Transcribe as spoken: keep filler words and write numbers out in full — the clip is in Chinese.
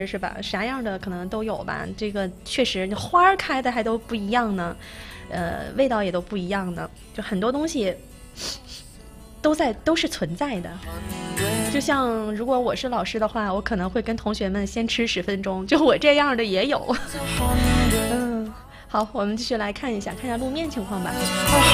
是吧？啥样的可能都有吧。这个确实花儿开的还都不一样呢，呃，味道也都不一样呢，就很多东西都在都是存在的。就像如果我是老师的话，我可能会跟同学们先吃十分钟，就我这样的也有。嗯，好，我们继续来看一下，看一下路面情况吧。